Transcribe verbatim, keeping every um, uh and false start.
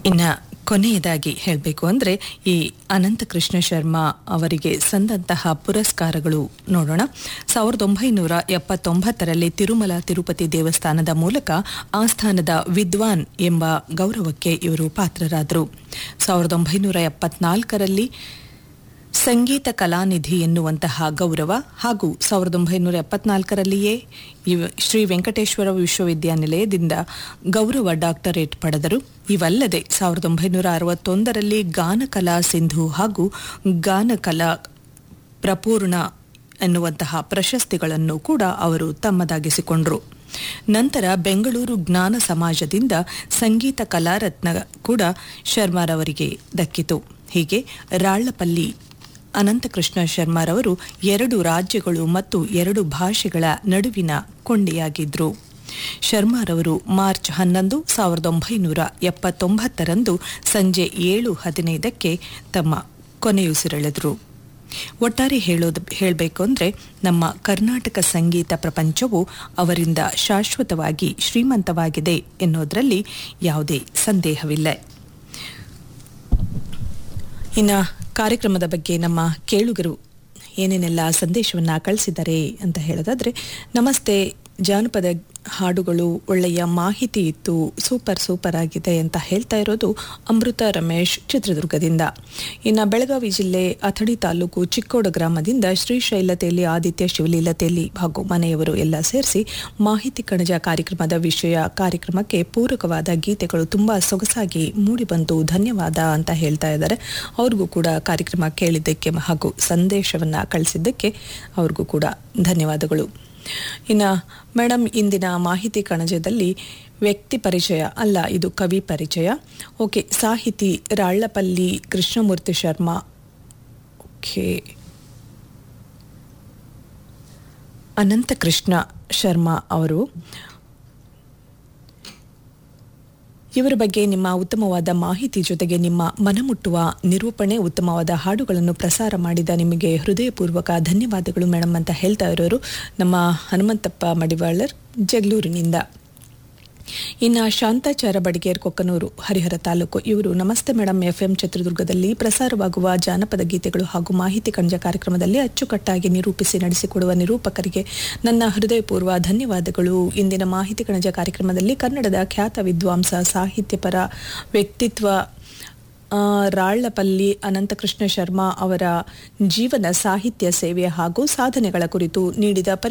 ಇನ್ನ ಕೊನೆಯದಾಗಿ ಹೇಳಬೇಕು ಅಂದರೆ ಈ ಅನಂತಕೃಷ್ಣ ಶರ್ಮಾ ಅವರಿಗೆ ಸಂದಂತಹ ಪುರಸ್ಕಾರಗಳು ನೋಡೋಣ. ಸಾವಿರದ ಒಂಬೈನೂರ ಎಪ್ಪತ್ತೊಂಬತ್ತರಲ್ಲಿ ತಿರುಮಲ ತಿರುಪತಿ ದೇವಸ್ಥಾನದ ಮೂಲಕ ಆಸ್ಥಾನದ ವಿದ್ವಾನ್ ಎಂಬ ಗೌರವಕ್ಕೆ ಇವರು ಪಾತ್ರರಾದರು. ಸಾವಿರದ ಒಂಬೈನೂರ ಎಪ್ಪತ್ನಾಲ್ಕರಲ್ಲಿ ಸಂಗೀತ ಕಲಾನಿಧಿ ಎನ್ನುವಂತಹ ಗೌರವ ಹಾಗೂ ಸಾವಿರದ ಒಂಬೈನೂರ ಎಪ್ಪತ್ನಾಲ್ಕರಲ್ಲಿಯೇ ಶ್ರೀ ವೆಂಕಟೇಶ್ವರ ವಿಶ್ವವಿದ್ಯಾನಿಲಯದಿಂದ ಗೌರವ ಡಾಕ್ಟರೇಟ್ ಪಡೆದರು. ಇವಲ್ಲದೆ ಸಾವಿರದ ಒಂಬೈನೂರ ಅರವತ್ತೊಂದರಲ್ಲಿ ಗಾನಕಲಾ ಸಿಂಧು ಹಾಗೂ ಗಾನಕಲಾ ಪ್ರಪೂರ್ಣ ಎನ್ನುವಂತಹ ಪ್ರಶಸ್ತಿಗಳನ್ನು ಕೂಡ ಅವರು ತಮ್ಮದಾಗಿಸಿಕೊಂಡರು. ನಂತರ ಬೆಂಗಳೂರು ಜ್ಞಾನ ಸಮಾಜದಿಂದ ಸಂಗೀತ ಕಲಾರತ್ನ ಕೂಡ ಶರ್ಮಾರವರಿಗೆ ದಕ್ಕಿತು. ಹೀಗೆ ರಾళ్లಪಲ್ಲಿ ಅನಂತಕೃಷ್ಣ ಶರ್ಮಾರವರು ಎರಡು ರಾಜ್ಯಗಳು ಮತ್ತು ಎರಡು ಭಾಷೆಗಳ ನಡುವಿನ ಕೊಂಡಿಯಾಗಿದ್ದರು. ಶರ್ಮಾರವರು ಮಾರ್ಚ್ ಹನ್ನೊಂದು ಸಾವಿರದ ಒಂಬೈನೂರ ಎಪ್ಪತ್ತೊಂಬತ್ತರಂದು ಸಂಜೆ ಏಳು ಹದಿನೈದಕ್ಕೆ ತಮ್ಮ ಕೊನೆಯುಸಿರೆಳೆದರು. ಒಟ್ಟಾರೆ ಹೇಳೋದು ಹೇಳಬೇಕು ಅಂದರೆ ನಮ್ಮ ಕರ್ನಾಟಕ ಸಂಗೀತ ಪ್ರಪಂಚವು ಅವರಿಂದ ಶಾಶ್ವತವಾಗಿ ಶ್ರೀಮಂತವಾಗಿದೆ ಎನ್ನುವುದರಲ್ಲಿ ಯಾವುದೇ ಸಂದೇಹವಿಲ್ಲ. ಇನ್ನು ಕಾರ್ಯಕ್ರಮದ ಬಗ್ಗೆ ನಮ್ಮ ಕೇಳುಗರು ಏನೇನೆಲ್ಲ ಸಂದೇಶವನ್ನು ಕಳಿಸಿದ್ದಾರೆ ಅಂತ ಹೇಳೋದಾದರೆ, ನಮಸ್ತೆ, ಜಾನಪದ ಹಾಡುಗಳು ಒಳ್ಳೆಯ ಮಾಹಿತಿ ಇತ್ತು, ಸೂಪರ್ ಸೂಪರ್ ಆಗಿದೆ ಅಂತ ಹೇಳ್ತಾ ಇರೋದು ಅಮೃತ ರಮೇಶ್ ಚಿತ್ರದುರ್ಗದಿಂದ. ಇನ್ನು ಬೆಳಗಾವಿ ಜಿಲ್ಲೆ ಅಥಣಿ ತಾಲೂಕು ಚಿಕ್ಕೋಡ ಗ್ರಾಮದಿಂದ ಶ್ರೀಶೈಲತೆಯಲ್ಲಿ ಆದಿತ್ಯ ಶಿವಲೀಲತೆಯಲ್ಲಿ ಹಾಗೂ ಮನೆಯವರು ಎಲ್ಲ ಸೇರಿಸಿ ಮಾಹಿತಿ ಕಣಜ ಕಾರ್ಯಕ್ರಮದ ವಿಷಯ ಕಾರ್ಯಕ್ರಮಕ್ಕೆ ಪೂರಕವಾದ ಗೀತೆಗಳು ತುಂಬ ಸೊಗಸಾಗಿ ಮೂಡಿಬಂತು, ಧನ್ಯವಾದ ಅಂತ ಹೇಳ್ತಾ ಇದ್ದಾರೆ. ಅವ್ರಿಗೂ ಕೂಡ ಕಾರ್ಯಕ್ರಮ ಕೇಳಿದ್ದಕ್ಕೆ ಹಾಗೂ ಸಂದೇಶವನ್ನು ಕಳಿಸಿದ್ದಕ್ಕೆ ಅವ್ರಿಗೂ ಕೂಡ ಧನ್ಯವಾದಗಳು. ಇನ್ನು ಮೇಡಮ್, ಇಂದಿನ ಮಾಹಿತಿ ಕಣಜದಲ್ಲಿ ವ್ಯಕ್ತಿ ಪರಿಚಯ ಅಲ್ಲ, ಇದು ಕವಿ ಪರಿಚಯ. ಓಕೆ, ಸಾಹಿತಿ ರಾళ్లಪಲ್ಲಿ ಕೃಷ್ಣಮೂರ್ತಿ ಶರ್ಮಾ. ಓಕೆ, ಅನಂತಕೃಷ್ಣ ಶರ್ಮಾ ಅವರು, ಇವರ ಬಗ್ಗೆ ನಿಮ್ಮ ಉತ್ತಮವಾದ ಮಾಹಿತಿ ಜೊತೆಗೆ ನಿಮ್ಮ ಮನಮುಟ್ಟುವ ನಿರೂಪಣೆ, ಉತ್ತಮವಾದ ಹಾಡುಗಳನ್ನು ಪ್ರಸಾರ ಮಾಡಿದ ನಿಮಗೆ ಹೃದಯಪೂರ್ವಕ ಧನ್ಯವಾದಗಳು ಮೇಡಮ್ ಅಂತ ಹೇಳ್ತಾ ಇರೋರು ನಮ್ಮ ಹನುಮಂತಪ್ಪ ಮಡಿವಾಳರ್ ಜಗಳೂರಿನಿಂದ. ಇನ್ನು ಶಾಂತಾಚಾರ ಬಡಿಗೇರ್ ಕೊಕ್ಕನೂರು ಹರಿಹರ ತಾಲೂಕು ಇವರು, ನಮಸ್ತೆ ಮೇಡಮ್, ಎಫ್ಎಂ ಚಿತ್ರದುರ್ಗದಲ್ಲಿ ಪ್ರಸಾರವಾಗುವ ಜಾನಪದ ಗೀತೆಗಳು ಹಾಗೂ ಮಾಹಿತಿ ಕಣಜ ಕಾರ್ಯಕ್ರಮದಲ್ಲಿ ಅಚ್ಚುಕಟ್ಟಾಗಿ ನಿರೂಪಿಸಿ ನಡೆಸಿಕೊಡುವ ನಿರೂಪಕರಿಗೆ ನನ್ನ ಹೃದಯಪೂರ್ವ ಧನ್ಯವಾದಗಳು. ಇಂದಿನ ಮಾಹಿತಿ ಕಣಜ ಕಾರ್ಯಕ್ರಮದಲ್ಲಿ ಕನ್ನಡದ ಖ್ಯಾತ ವಿದ್ವಾಂಸ, ಸಾಹಿತ್ಯಪರ ವ್ಯಕ್ತಿತ್ವ ರಾళ్లಪಲ್ಲಿ ಅನಂತಕೃಷ್ಣ ಶರ್ಮಾ ಅವರ ಜೀವನ, ಸಾಹಿತ್ಯ ಸೇವೆ ಹಾಗೂ ಸಾಧನೆಗಳ ಕುರಿತು ನೀಡಿದ